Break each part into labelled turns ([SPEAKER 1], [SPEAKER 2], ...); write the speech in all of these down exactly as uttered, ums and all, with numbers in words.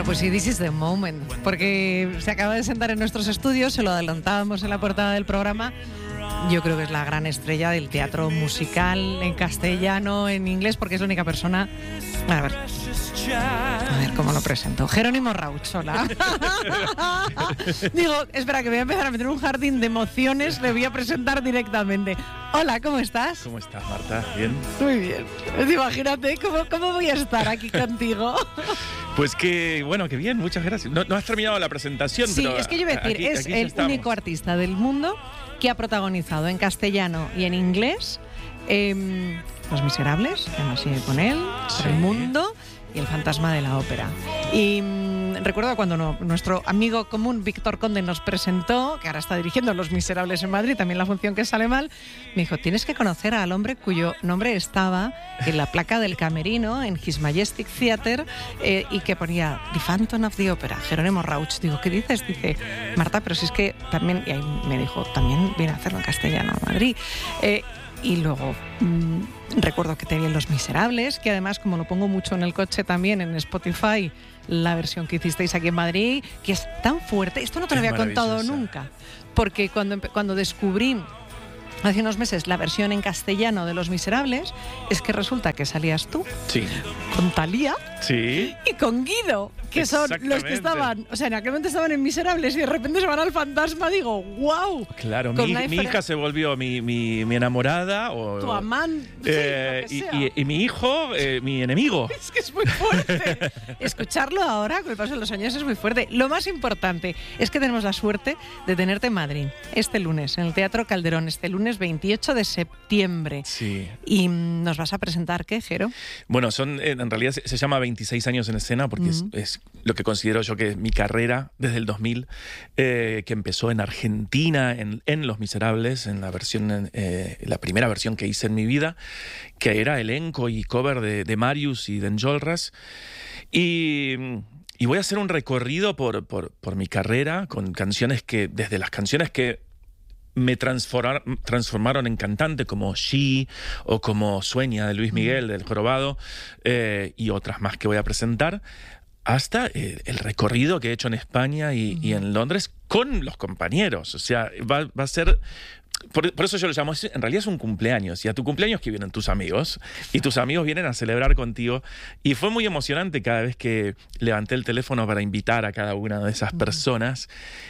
[SPEAKER 1] Bueno, pues sí, this is the moment, porque se acaba de sentar en nuestros estudios, se lo adelantábamos en la portada del programa. Yo creo que es la gran estrella del teatro musical en castellano, en inglés, porque es la única persona... A ver, a ver cómo lo presento. Jerónimo Rauch, hola. Digo, espera, que voy a empezar a meter un jardín de emociones, le voy a presentar directamente. Hola, ¿cómo estás?
[SPEAKER 2] ¿Cómo estás, Marta? ¿Bien?
[SPEAKER 1] Muy bien. Imagínate, ¿cómo, cómo voy a estar aquí contigo?
[SPEAKER 2] Pues que, bueno, que bien, muchas gracias. No, no has terminado la presentación,
[SPEAKER 1] sí,
[SPEAKER 2] pero...
[SPEAKER 1] es que yo iba a decir,
[SPEAKER 2] aquí,
[SPEAKER 1] es
[SPEAKER 2] aquí
[SPEAKER 1] el único artista del mundo que ha protagonizado en castellano y en inglés eh, Los Miserables, que además sigue con él,
[SPEAKER 2] sí.
[SPEAKER 1] El Mundo y El Fantasma de la Ópera. Y mmm, recuerdo cuando no, nuestro amigo común Víctor Conde nos presentó, que ahora está dirigiendo Los Miserables en Madrid, también la función que sale mal, me dijo, tienes que conocer al hombre cuyo nombre estaba en la placa del camerino, en His Majestic Theatre, eh, y que ponía The Phantom of the Opera, Jerónimo Rauch. Digo, ¿qué dices? Dice, Marta, pero si es que también, y ahí me dijo, también viene a hacerlo en castellano a Madrid. Eh, Y luego mmm, recuerdo que te vi en Los Miserables, que además, como lo pongo mucho en el coche también en Spotify, la versión que hicisteis aquí en Madrid, que es tan fuerte. Esto no te lo había contado nunca, porque cuando, cuando descubrí hace unos meses la versión en castellano de Los Miserables, es que resulta que salías tú,
[SPEAKER 2] sí.
[SPEAKER 1] con Thalía,
[SPEAKER 2] sí.
[SPEAKER 1] y con Guido, que son los que estaban, o sea, en aquel momento estaban en Miserables y de repente se van al Fantasma. Digo, wow.
[SPEAKER 2] Claro, mi, mi hija se volvió mi, mi, mi enamorada. O,
[SPEAKER 1] tu amante.
[SPEAKER 2] Eh,
[SPEAKER 1] sí,
[SPEAKER 2] y, y, y mi hijo, eh, mi enemigo.
[SPEAKER 1] Es que es muy fuerte. Escucharlo ahora, con el paso de los años, es muy fuerte. Lo más importante es que tenemos la suerte de tenerte en Madrid este lunes, en el Teatro Calderón, este lunes veintiocho de septiembre.
[SPEAKER 2] Sí.
[SPEAKER 1] ¿Y nos vas a presentar qué, Jero?
[SPEAKER 2] Bueno, son en realidad se, se llama veintiséis años en escena porque uh-huh. es, es lo que considero yo que es mi carrera desde el dos mil, eh, que empezó en Argentina, en, en Los Miserables, en la versión, eh, la primera versión que hice en mi vida, que era elenco y cover de, de Marius y de Enjolras. Y... Y voy a hacer un recorrido por, por, por mi carrera con canciones que, desde las canciones que me transformar, transformaron en cantante, como She o como Sueña de Luis Miguel, del Jorobado, eh, y otras más que voy a presentar, hasta eh, el recorrido que he hecho en España y, uh-huh. y en Londres con los compañeros. O sea, va, va a ser... Por, por eso yo lo llamo, en realidad es un cumpleaños, y a tu cumpleaños que vienen tus amigos, y tus amigos vienen a celebrar contigo, y fue muy emocionante cada vez que levanté el teléfono para invitar a cada una de esas personas,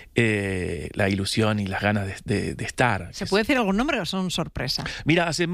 [SPEAKER 2] eh, la ilusión y las ganas de, de, de estar.
[SPEAKER 1] ¿Se puede decir algún nombre o son sorpresa?
[SPEAKER 2] Mira, hace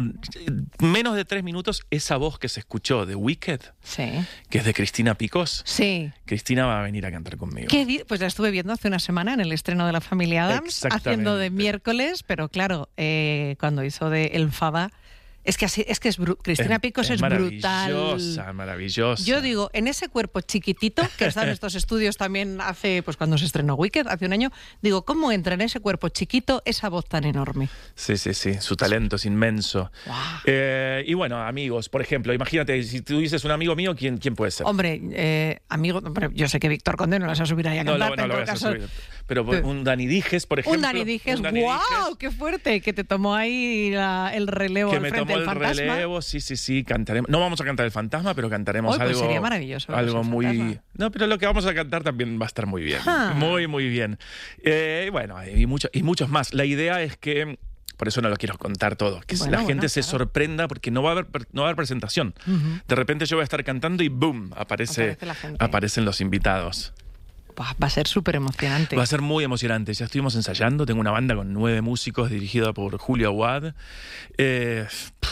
[SPEAKER 2] menos de tres minutos esa voz que se escuchó de Wicked,
[SPEAKER 1] sí.
[SPEAKER 2] que es de Cristina Picós,
[SPEAKER 1] sí.
[SPEAKER 2] Cristina va a venir a cantar conmigo.
[SPEAKER 1] ¿Qué? Pues la estuve viendo hace una semana en el estreno de La Familia Addams, haciendo de miércoles, pero claro, eh, cuando hizo de El Faba, es que así, es que es bru- Cristina Picós es, es brutal.
[SPEAKER 2] Maravillosa, maravillosa.
[SPEAKER 1] Yo digo, en ese cuerpo chiquitito, que está en estos estudios también hace, pues cuando se estrenó Wicked, hace un año, digo, ¿cómo entra en ese cuerpo chiquito esa voz tan enorme?
[SPEAKER 2] Sí, sí, sí, su talento es inmenso.
[SPEAKER 1] Wow.
[SPEAKER 2] Eh, y bueno, amigos, por ejemplo, imagínate, si tú dices un amigo mío, ¿quién, quién puede ser?
[SPEAKER 1] Hombre, eh, amigo, yo sé que Víctor Conde no lo vas a subir ahí a cantar,
[SPEAKER 2] no, no, no,
[SPEAKER 1] en todo caso.
[SPEAKER 2] Subir. Pero un Dani Dijes, por ejemplo.
[SPEAKER 1] Un Dani Dijes, ¡guau! Wow, ¡qué fuerte! Que te tomó ahí la, el relevo
[SPEAKER 2] que
[SPEAKER 1] al
[SPEAKER 2] me
[SPEAKER 1] frente
[SPEAKER 2] tomó
[SPEAKER 1] del
[SPEAKER 2] el
[SPEAKER 1] Fantasma.
[SPEAKER 2] Relevo, sí, sí, sí, cantaremos. No vamos a cantar el Fantasma, pero cantaremos
[SPEAKER 1] Hoy, pues
[SPEAKER 2] algo.
[SPEAKER 1] Sería maravilloso.
[SPEAKER 2] Algo muy.
[SPEAKER 1] Fantasma.
[SPEAKER 2] No, pero lo que vamos a cantar también va a estar muy bien.
[SPEAKER 1] Ah.
[SPEAKER 2] Muy, muy bien. Eh, bueno, y, mucho, y muchos más. La idea es que. Por eso no lo quiero contar todo. Que bueno, la gente bueno, se claro. sorprenda porque no va a haber, no va a haber presentación. Uh-huh. De repente yo voy a estar cantando y ¡boom! Aparece, Aparece aparecen los invitados.
[SPEAKER 1] Va a ser súper emocionante.
[SPEAKER 2] Va a ser muy emocionante. Ya estuvimos ensayando. Tengo una banda con nueve músicos dirigida por Julio Aguad. Eh,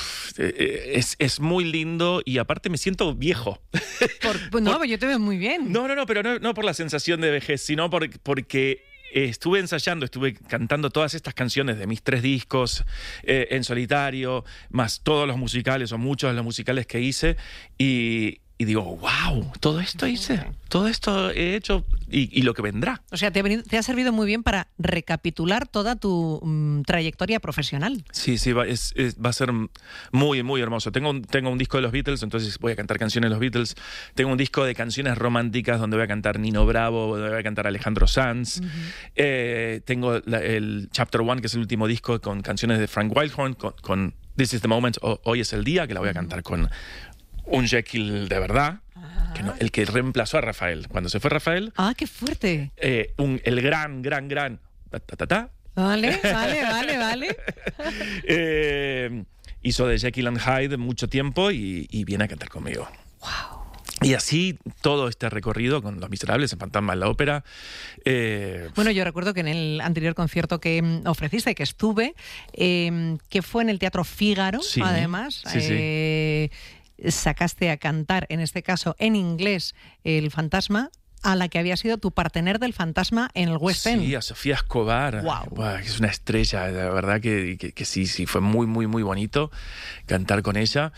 [SPEAKER 2] es, es muy lindo y aparte me siento viejo.
[SPEAKER 1] Por, no, por, yo te veo muy bien.
[SPEAKER 2] No, no, no, pero no, no por la sensación de vejez, sino por, porque... Estuve ensayando, estuve cantando todas estas canciones de mis tres discos eh, en solitario, más todos los musicales o muchos de los musicales que hice, y, y digo, wow, todo esto hice, todo esto he hecho y, y lo que vendrá.
[SPEAKER 1] O sea, te ha, venido, te ha servido muy bien para recapitular toda tu um, trayectoria profesional.
[SPEAKER 2] Sí, sí, va, es, es, va a ser muy, muy hermoso. Tengo un, tengo un disco de los Beatles, entonces voy a cantar canciones de los Beatles. Tengo un disco de canciones románticas donde voy a cantar Nino Bravo, donde voy a cantar Alejandro Sanz. Uh-huh. eh, tengo la, el Chapter One, que es el último disco con canciones de Frank Wildhorn, con, con This is the Moment, o, Hoy es el día, que la voy a cantar con un Jekyll de verdad.
[SPEAKER 1] Ajá.
[SPEAKER 2] que no, el que reemplazó a Rafael. Cuando se fue Rafael...
[SPEAKER 1] ¡Ah, qué fuerte!
[SPEAKER 2] Eh, un, el gran, gran, gran... Ta, ta, ta, ta.
[SPEAKER 1] Vale, vale, vale, vale.
[SPEAKER 2] eh, hizo de Jekyll and Hyde mucho tiempo y, y viene a cantar conmigo.
[SPEAKER 1] ¡Wow!
[SPEAKER 2] Y así todo este recorrido con Los Miserables, El Fantasma en la Ópera. Eh,
[SPEAKER 1] bueno, yo recuerdo que en el anterior concierto que mm, ofreciste, que estuve, eh, que fue en el Teatro Fígaro,
[SPEAKER 2] sí,
[SPEAKER 1] además,
[SPEAKER 2] sí,
[SPEAKER 1] eh, sí. sacaste a cantar, en este caso en inglés, El Fantasma, a la que había sido tu partener del Fantasma en el West End.
[SPEAKER 2] Sí, a Sofía Escobar.
[SPEAKER 1] Wow.
[SPEAKER 2] Wow, es una estrella, la verdad que, que, que sí, sí, fue muy, muy, muy bonito cantar con ella.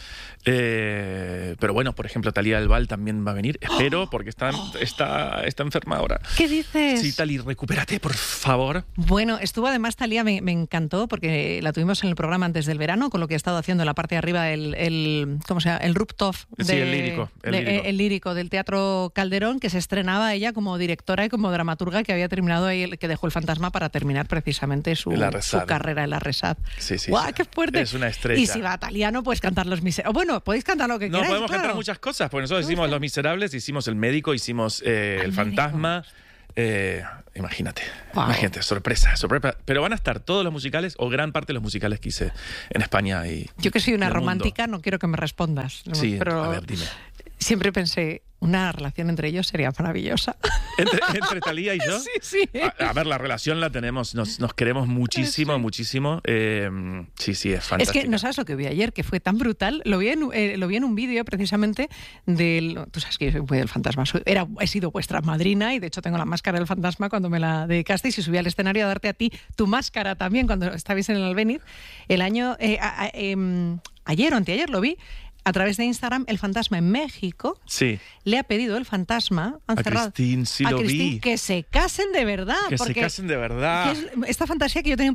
[SPEAKER 2] Eh, pero bueno, por ejemplo, Talía del Val también va a venir, espero, porque está, está, está enferma ahora.
[SPEAKER 1] ¿Qué dices?
[SPEAKER 2] Sí, Tali, recupérate, por favor.
[SPEAKER 1] Bueno, estuvo además Talía, me, me encantó, porque la tuvimos en el programa antes del verano, con lo que he estado haciendo en la parte de arriba, el, el ¿cómo se llama? El rooftop. De,
[SPEAKER 2] sí, el lírico. El,
[SPEAKER 1] de,
[SPEAKER 2] lírico.
[SPEAKER 1] el lírico del Teatro Calderón, que se estrenaba ella como directora y como dramaturga, que había terminado ahí, que dejó El Fantasma para terminar precisamente su, su carrera en la Resat.
[SPEAKER 2] Sí, sí.
[SPEAKER 1] ¡Guau, qué fuerte!
[SPEAKER 2] Es una estrella.
[SPEAKER 1] Y si va Talía, no puedes cantar Los Miserables. Bueno, podéis cantar lo que
[SPEAKER 2] no,
[SPEAKER 1] queráis.
[SPEAKER 2] No, podemos
[SPEAKER 1] claro.
[SPEAKER 2] cantar muchas cosas, porque nosotros hicimos Los Miserables, hicimos El Médico, hicimos eh, El, el Fantasma. Eh, imagínate, wow. imagínate, sorpresa, sorpresa. Pero van a estar todos los musicales, o gran parte de los musicales que hice en España. Y,
[SPEAKER 1] Yo que soy una romántica,
[SPEAKER 2] mundo.
[SPEAKER 1] no quiero que me respondas.
[SPEAKER 2] Sí,
[SPEAKER 1] pero
[SPEAKER 2] a ver, dime.
[SPEAKER 1] Siempre pensé, una relación entre ellos sería maravillosa.
[SPEAKER 2] ¿Entre, entre Talía y yo?
[SPEAKER 1] Sí, sí.
[SPEAKER 2] A, a ver, la relación la tenemos, nos, nos queremos muchísimo, sí. muchísimo. Eh, sí, sí, es fantástica.
[SPEAKER 1] Es que no sabes lo que vi ayer, que fue tan brutal. Lo vi en, eh, lo vi en un vídeo precisamente del... Tú sabes que yo soy muy del Fantasma. Soy, era, he sido vuestra madrina y de hecho tengo la máscara del Fantasma cuando me la dedicasteis y subí al escenario a darte a ti tu máscara también cuando estabais en el Albéniz. El año... Eh, a, a, eh, ayer o anteayer lo vi. A través de Instagram, El Fantasma en México
[SPEAKER 2] sí.
[SPEAKER 1] le ha pedido El Fantasma han
[SPEAKER 2] a
[SPEAKER 1] cerrado,
[SPEAKER 2] Cristín, sí
[SPEAKER 1] a
[SPEAKER 2] lo
[SPEAKER 1] Cristín
[SPEAKER 2] vi.
[SPEAKER 1] que se casen de verdad.
[SPEAKER 2] Que
[SPEAKER 1] porque
[SPEAKER 2] se casen de verdad.
[SPEAKER 1] Es esta fantasía que yo tenía